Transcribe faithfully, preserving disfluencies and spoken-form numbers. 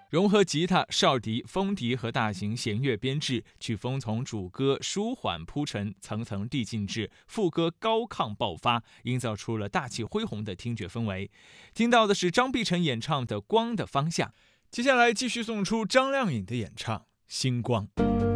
融合吉他、哨笛、风笛和大型弦乐编制，曲风从主歌舒缓铺陈，层层递进至副歌高亢爆发，营造出了大气恢宏的听觉氛围。听到的是张碧晨演唱的《光的方向》，接下来继续送出张靓颖的演唱《星光》。